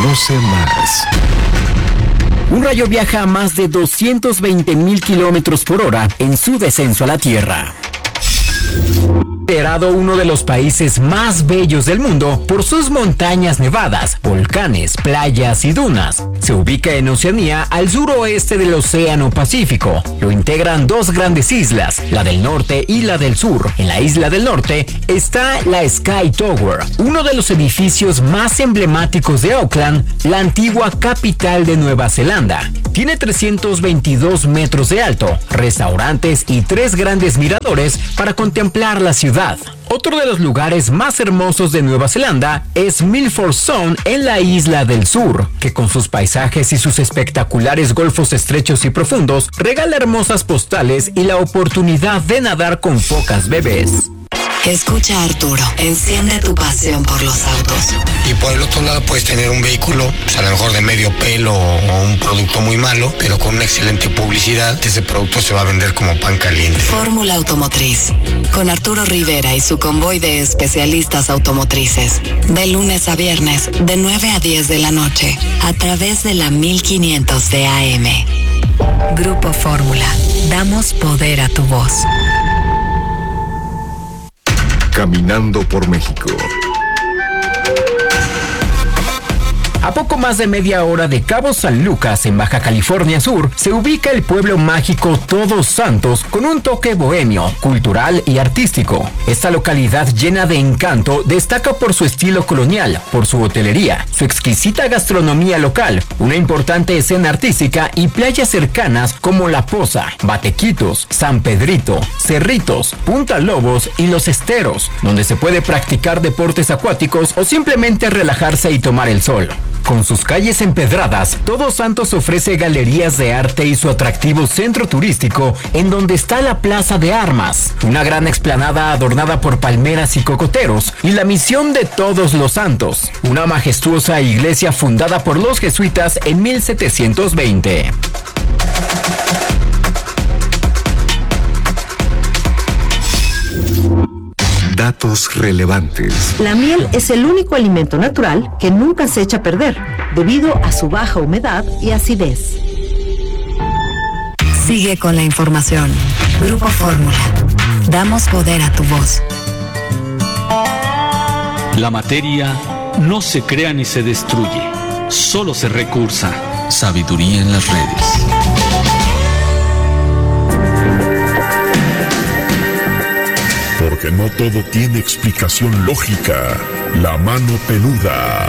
Conoce más. Un rayo viaja a más de 220,000 kilómetros por hora en su descenso a la Tierra. Considerado uno de los países más bellos del mundo por sus montañas nevadas, volcanes, playas y dunas. Se ubica en Oceanía al suroeste del Océano Pacífico. Lo integran dos grandes islas, la del norte y la del sur. En la isla del norte está la Sky Tower, uno de los edificios más emblemáticos de Auckland, la antigua capital de Nueva Zelanda. Tiene 322 metros de alto, restaurantes y 3 grandes miradores para contemplar la ciudad. Otro de los lugares más hermosos de Nueva Zelanda es Milford Sound en la isla del sur, que con sus paisajes y sus espectaculares golfos estrechos y profundos regala hermosas postales y la oportunidad de nadar con focas bebés. Escucha a Arturo, enciende tu pasión por los autos. Y por el otro lado puedes tener un vehículo, pues a lo mejor de medio pelo o un producto muy malo, pero con una excelente publicidad, ese producto se va a vender como pan caliente. Fórmula Automotriz, con Arturo Rivera y su convoy de especialistas automotrices. De lunes a viernes, de 9 a 10 de la noche, a través de la 1500 de AM. Grupo Fórmula, damos poder a tu voz. Caminando por México. A poco más de media hora de Cabo San Lucas, en Baja California Sur, se ubica el pueblo mágico Todos Santos con un toque bohemio, cultural y artístico. Esta localidad llena de encanto destaca por su estilo colonial, por su hotelería, su exquisita gastronomía local, una importante escena artística y playas cercanas como La Poza, Batequitos, San Pedrito, Cerritos, Punta Lobos y Los Esteros, donde se puede practicar deportes acuáticos o simplemente relajarse y tomar el sol. Con sus calles empedradas, Todos Santos ofrece galerías de arte y su atractivo centro turístico, en donde está la Plaza de Armas, una gran explanada adornada por palmeras y cocoteros, y la Misión de Todos los Santos, una majestuosa iglesia fundada por los jesuitas en 1720. Datos relevantes. La miel es el único alimento natural que nunca se echa a perder, debido a su baja humedad y acidez. Sigue con la información. Grupo Fórmula. Damos poder a tu voz. La materia no se crea ni se destruye, solo se recursa. Sabiduría en las redes. Porque no todo tiene explicación lógica. La mano peluda.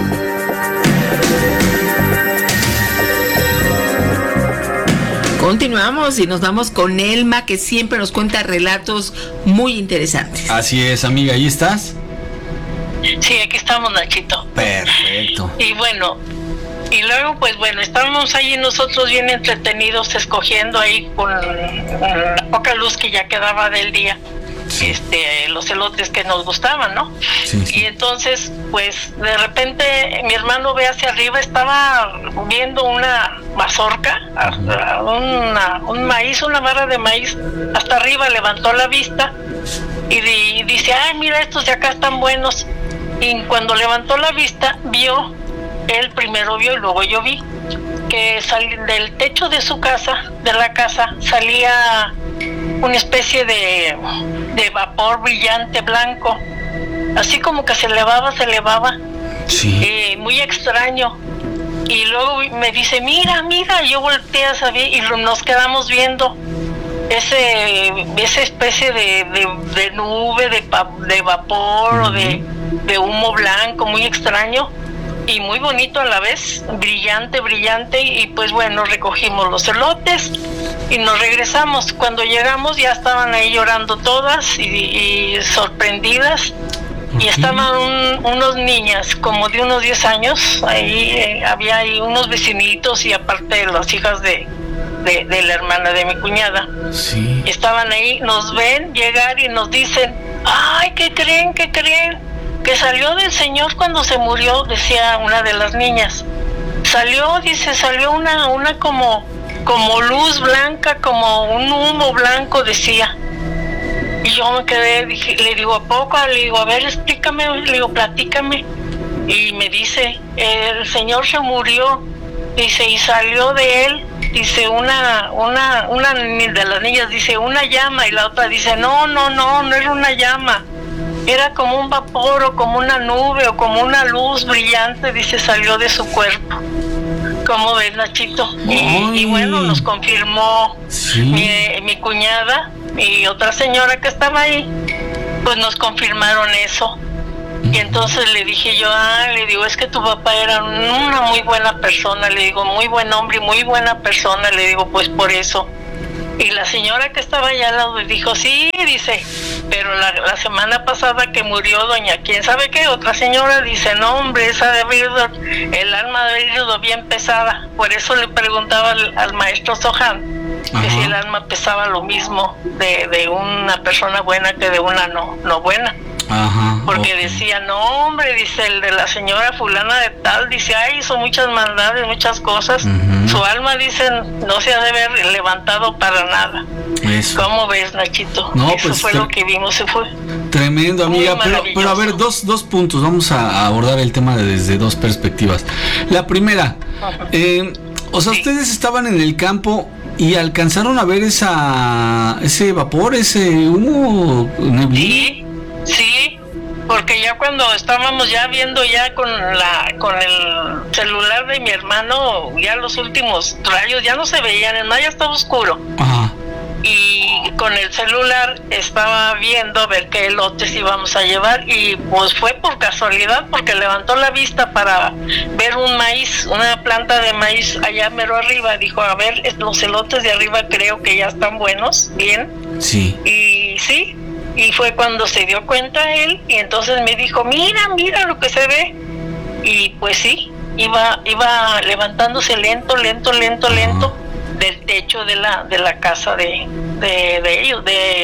Continuamos y nos vamos con Elma, que siempre nos cuenta relatos muy interesantes. Así es, amiga, ¿ahí estás? Sí, aquí estamos, Nachito. Perfecto. Y bueno, y luego pues bueno, estábamos ahí nosotros bien entretenidos escogiendo ahí con la poca luz que ya quedaba del día. Sí. Los elotes que nos gustaban, ¿no? Sí, sí. Y entonces, pues, de repente mi hermano ve hacia arriba, estaba viendo una mazorca, un maíz, una barra de maíz, hasta arriba levantó la vista y dice, ay, mira, estos de acá están buenos. Y cuando levantó la vista, él primero vio y luego yo vi, que del techo de su casa, de la casa, salía una especie de vapor brillante blanco, así como que se elevaba, sí. Muy extraño. Y luego me dice, mira, yo volteé a saber y nos quedamos viendo esa especie de nube, de vapor, o de humo blanco, muy extraño y muy bonito a la vez, brillante, y pues bueno, recogimos los elotes y nos regresamos. Cuando llegamos ya estaban ahí llorando todas y sorprendidas, y estaban unos niñas como de unos 10 años, ahí había ahí unos vecinitos y aparte las hijas de la hermana de mi cuñada. Sí. Estaban ahí, nos ven llegar y nos dicen, ay, ¿qué creen? Que salió del Señor cuando se murió, decía una de las niñas. Salió una como luz blanca, como un humo blanco, decía. Y yo me quedé, le digo, ¿a poco? Le digo, a ver, explícame, le digo, platícame. y me dice, el señor se murió, dice, y salió de él, dice, una de las niñas dice, una llama, y la otra dice, no era una llama, era como un vapor o como una nube o como una luz brillante, dice, salió de su cuerpo. ¿Cómo ves, Nachito? Y bueno, nos confirmó mi cuñada y otra señora que estaba ahí, pues nos confirmaron eso. Y entonces le dije yo, le digo, es que tu papá era una muy buena persona, le digo, muy buen hombre y muy buena persona, le digo, pues por eso. Y la señora que estaba allá al lado dijo, sí, dice, pero la semana pasada que murió doña quién sabe qué, otra señora dice, no hombre, esa de haber ido, el alma de haber ido bien pesada. Por eso le preguntaba al maestro Sohan, que si el alma pesaba lo mismo de una persona buena que de una no buena. Porque decía, no hombre, dice, el de la señora fulana de tal, dice, hizo muchas maldades, muchas cosas, su alma, dicen, no se ha de haber levantado para nada. Eso. ¿Cómo ves, Nachito? No, eso pues, fue lo que vimos, se fue tremendo, amiga, pero a ver, dos puntos, vamos a abordar el tema desde dos perspectivas. La primera, o sea, ustedes estaban en el campo y alcanzaron a ver ese vapor, ese humo, neblina. Sí, porque ya cuando estábamos ya viendo ya con el celular de mi hermano, ya los últimos rayos ya no se veían, el mar ya estaba oscuro. Y con el celular estaba viendo a ver qué elotes íbamos a llevar, y pues fue por casualidad, porque levantó la vista para ver un maíz, una planta de maíz allá mero arriba. Dijo, a ver, los elotes de arriba creo que ya están buenos, bien. Sí. Y sí. Y fue cuando se dio cuenta él, y entonces me dijo, mira lo que se ve. Y pues sí, iba levantándose lento del techo de la casa de ellos,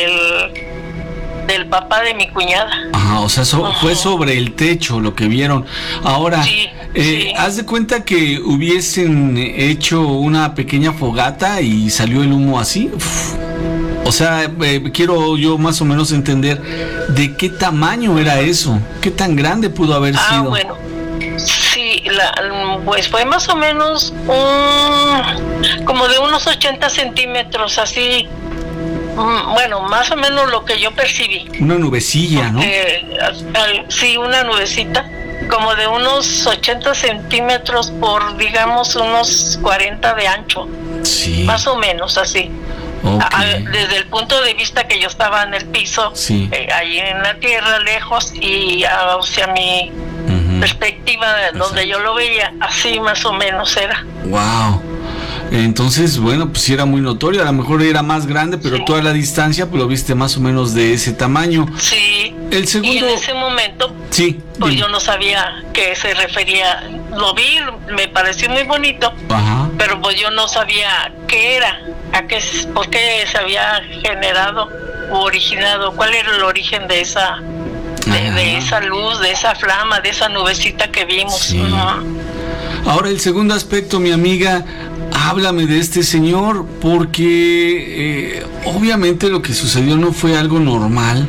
del papá de mi cuñada. O sea, fue sobre el techo lo que vieron. Ahora, haz de cuenta que hubiesen hecho una pequeña fogata y salió el humo así. O sea, quiero yo más o menos entender de qué tamaño era eso, qué tan grande pudo haber sido. Bueno, sí, pues fue más o menos como de unos 80 centímetros, así, bueno, más o menos lo que yo percibí. Una nubecilla, ¿no? Sí, una nubecita, como de unos 80 centímetros por, digamos, unos 40 de ancho. Sí. Más o menos así. Okay. Desde el punto de vista que yo estaba en el piso, ahí en la tierra, lejos, y hacia mi perspectiva, donde yo lo veía, así más o menos era. Wow. Entonces, bueno, pues sí era muy notorio, a lo mejor era más grande, pero toda la distancia pues lo viste más o menos de ese tamaño. Sí. El segundo... Y en ese momento, pues yo no sabía qué se refería. Lo vi, me pareció muy bonito, pero pues yo no sabía qué era, por qué se había generado o originado, cuál era el origen de esa luz, de esa flama, de esa nubecita que vimos. Sí. Ahora el segundo aspecto, mi amiga, háblame de este señor, porque obviamente lo que sucedió no fue algo normal.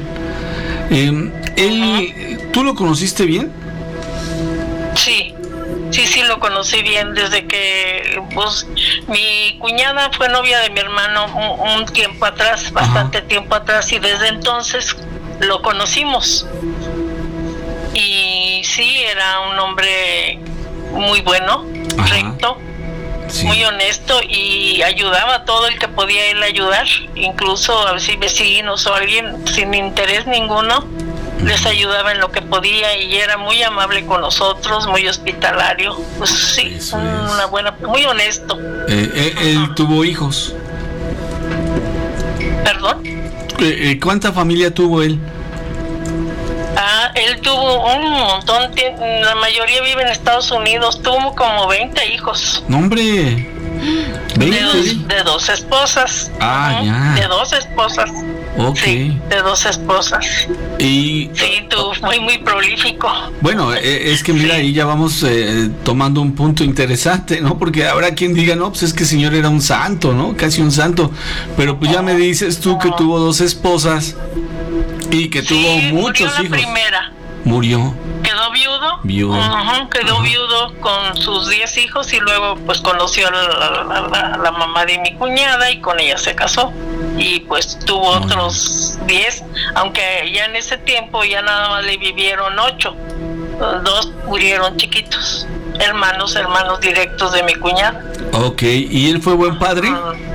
¿Tú lo conociste bien? Sí, lo conocí bien desde que pues mi cuñada fue novia de mi hermano un tiempo atrás, bastante tiempo atrás, y desde entonces lo conocimos. Y sí, era un hombre muy bueno, recto, muy honesto, y ayudaba a todo el que podía él ayudar, incluso a veces vecinos o alguien sin interés ninguno, les ayudaba en lo que podía, y era muy amable con nosotros, muy hospitalario. Pues sí, una buena, muy honesto. ¿Él tuvo hijos? ¿Perdón? ¿Cuánta familia tuvo él? Él tuvo un montón, la mayoría vive en Estados Unidos, tuvo como 20 hijos. ¡No, hombre! ¿20? De dos esposas. Ya. De dos esposas. Ok. Sí, de dos esposas. Y... Sí, muy prolífico. Bueno, es que mira, ahí ya vamos tomando un punto interesante, ¿no? Porque habrá quien diga, no, pues es que el señor era un santo, ¿no? Casi un santo. Pero pues ya me dices tú que tuvo dos esposas y que tuvo muchos hijos. Murió la primera. Murió. Quedó quedó viudo. Quedó viudo con sus 10 hijos y luego pues conoció a la mamá de mi cuñada y con ella se casó. Y pues tuvo otros 10, aunque ya en ese tiempo ya nada más le vivieron 8. 2 murieron chiquitos, hermanos directos de mi cuñada. Ok, ¿y él fue buen padre?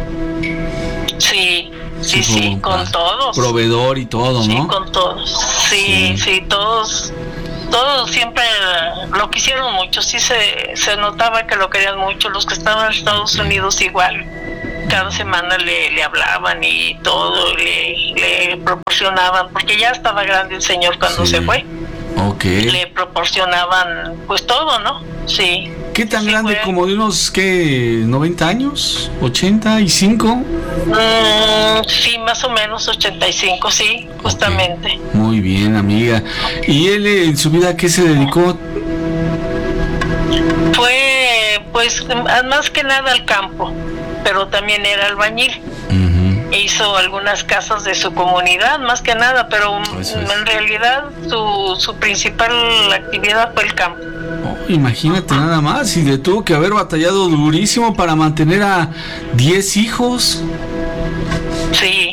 Sí, con todos. Proveedor y todo, ¿no? Sí, con todos. Sí, todos siempre lo quisieron mucho. Sí se notaba que lo querían mucho. Los que estaban en Estados Unidos igual. Cada semana le hablaban y todo, le proporcionaban, porque ya estaba grande el señor cuando se fue. Okay. Le proporcionaban pues todo, ¿no? Sí. ¿Qué tan grande? Fue. ¿Como de unos, 90 años? ¿85? Sí, más o menos 85, sí, justamente. Okay. Muy bien, amiga. ¿Y él en su vida a qué se dedicó? Fue, pues, más que nada al campo, pero también era albañil. Hizo algunas casas de su comunidad, más que nada, pero en realidad su principal actividad fue el campo. Imagínate nada más, y le tuvo que haber batallado durísimo para mantener a 10 hijos. Sí,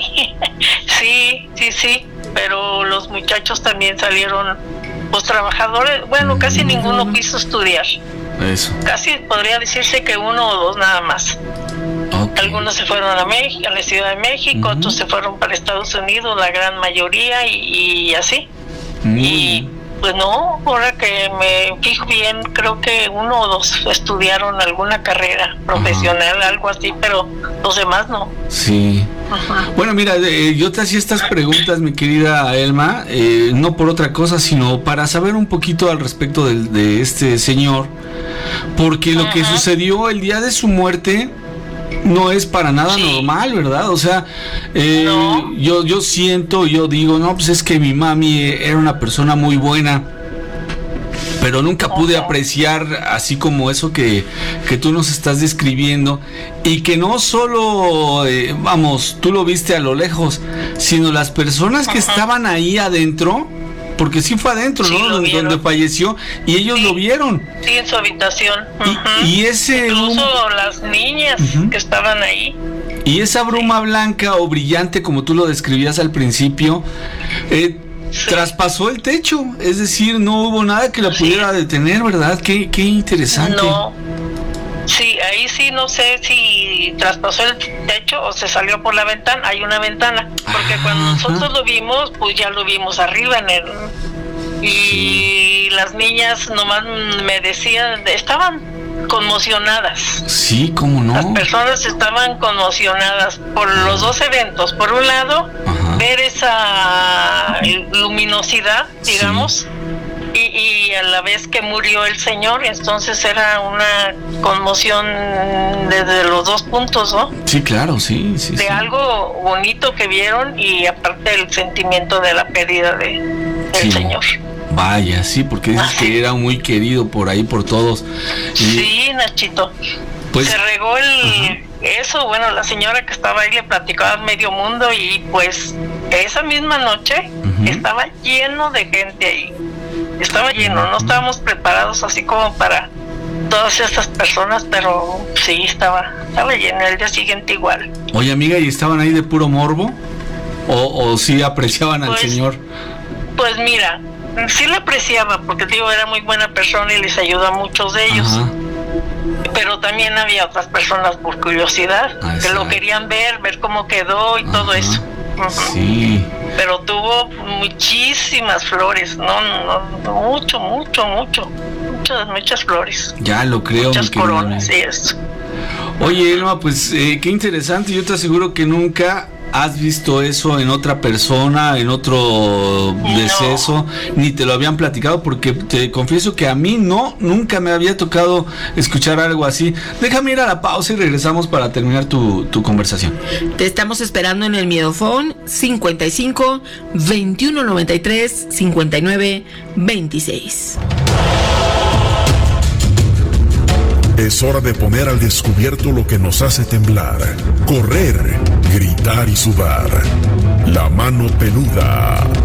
pero los muchachos también salieron, pues trabajadores, bueno, casi ninguno quiso estudiar. Eso. Casi podría decirse que 1 o 2 nada más. Okay. Algunos se fueron a México, a la Ciudad de México, otros se fueron para Estados Unidos, la gran mayoría, y así. Y pues no, ahora que me fijo bien, creo que 1 o 2 estudiaron alguna carrera profesional, algo así, pero los demás no. Sí. Bueno, mira, yo te hacía estas preguntas, mi querida Elma, no por otra cosa, sino para saber un poquito al respecto de este señor, porque lo que sucedió el día de su muerte no es para nada normal, ¿verdad? O sea, no. yo digo, no, pues es que mi mami era una persona muy buena, pero nunca pude apreciar así como eso que tú nos estás describiendo, y que no solo, tú lo viste a lo lejos, sino las personas que estaban ahí adentro, porque sí fue adentro, ¿no? Donde falleció, y ellos lo vieron. Sí, en su habitación. Y ese incluso las niñas que estaban ahí. Y esa bruma blanca o brillante, como tú lo describías al principio, traspasó el techo, es decir, no hubo nada que la pudiera detener, ¿verdad? Qué interesante. No. Sí, ahí sí no sé si traspasó el techo o se salió por la ventana. Hay una ventana, porque cuando nosotros lo vimos, pues ya lo vimos arriba y las niñas nomás me decían, estaban conmocionadas. Sí, ¿cómo no? Las personas estaban conmocionadas por los dos eventos. Por un lado, ver esa luminosidad, digamos. Y a la vez que murió el señor, entonces era una conmoción desde los dos puntos, ¿no? Sí, claro, sí. De algo bonito que vieron, y aparte el sentimiento de la pérdida del señor. Vaya, sí, porque dices que era muy querido por ahí, por todos. Sí, Nachito. Pues, se regó eso, bueno, la señora que estaba ahí le platicaba a medio mundo, y pues esa misma noche estaba lleno de gente ahí. Estaba lleno, no estábamos preparados así como para todas estas personas, pero sí, estaba lleno. El día siguiente igual. Oye, amiga, ¿y estaban ahí de puro morbo? ¿O sí apreciaban al señor? Pues mira, sí lo apreciaba, porque digo, era muy buena persona y les ayudó a muchos de ellos. Pero también había otras personas por curiosidad, que lo querían ver cómo quedó y todo eso. Sí. Pero tuvo muchísimas flores, muchas flores. Ya lo creo. Muchas coronas, sí, eso. Oye, Elma, pues qué interesante. Yo te aseguro que nunca has visto eso en otra persona, en otro deceso, ni te lo habían platicado, porque te confieso que a mí nunca me había tocado escuchar algo así. Déjame ir a la pausa y regresamos para terminar tu conversación. Te estamos esperando en el Miedofón 55 21 93 59 26. Es hora de poner al descubierto lo que nos hace temblar, correr, gritar y sudar. La mano peluda.